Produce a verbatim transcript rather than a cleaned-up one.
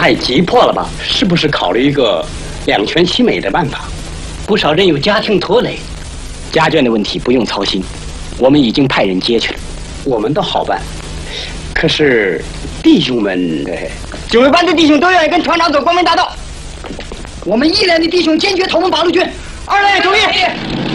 太急迫了吧？是不是考虑一个两全其美的办法？ 不少人有家庭拖累，家眷的问题不用操心，我们已经派人接去了。 我们倒好办，可是弟兄们， 警卫班的弟兄都愿意跟团长走光明大道。我们一连的弟兄坚决投奔八路军。二连注意。